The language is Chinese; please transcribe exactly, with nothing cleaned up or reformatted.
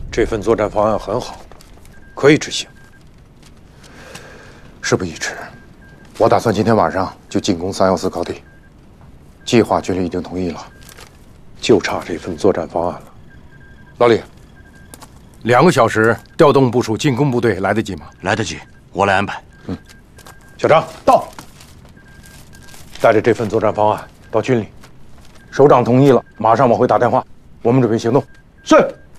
这份作战方案很好，可以执行。事不宜迟，我打算今天晚上就进攻三幺四高地。计划军力已经同意了，就差这份作战方案了。老李，两个小时调动部署进攻部队来得及吗？ 来得及，我来安排。 嗯，小张到，带着这份作战方案到军里。首长同意了，马上往回打电话，我们准备行动。 是。